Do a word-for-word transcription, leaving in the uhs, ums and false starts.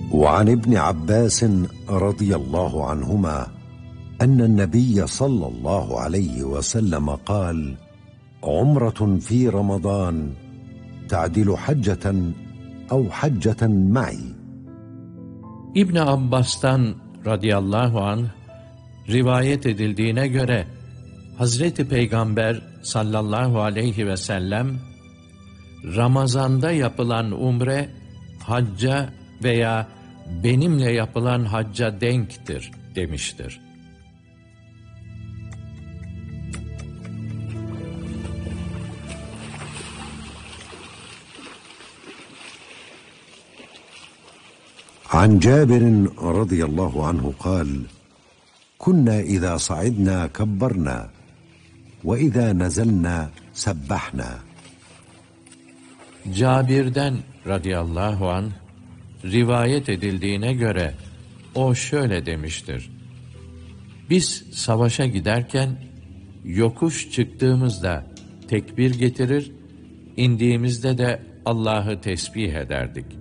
وعن ابن عباس رضي الله عنهما أن النبي صلى الله عليه وسلم قال: عمرة في رمضان تعدل حجة أو حجة معي. İbn Abbas'tan radıyallahu anh rivayet edildiğine göre Hazreti Peygamber sallallahu aleyhi ve sellem Ramazan'da yapılan umre hacca veya benimle yapılan hacca denktir demiştir. عن جابر رضي الله عنه قال: كنا إذا صعدنا كبرنا وإذا نزلنا سبحنا. Cabir'den radıyallahu anh rivayet edildiğine göre o şöyle demiştir: Biz savaşa giderken yokuş çıktığımızda tekbir getirir, indiğimizde de Allah'ı tesbih ederdik.